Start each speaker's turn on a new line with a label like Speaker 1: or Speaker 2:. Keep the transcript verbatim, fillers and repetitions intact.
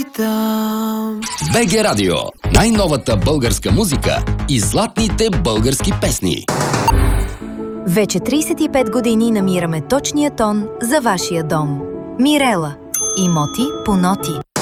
Speaker 1: питам.
Speaker 2: БГ Радио. Най-новата българска музика и златните български песни.
Speaker 3: Вече трийсет и пет години намираме точния тон за вашия дом. Мирела. Имоти по ноти.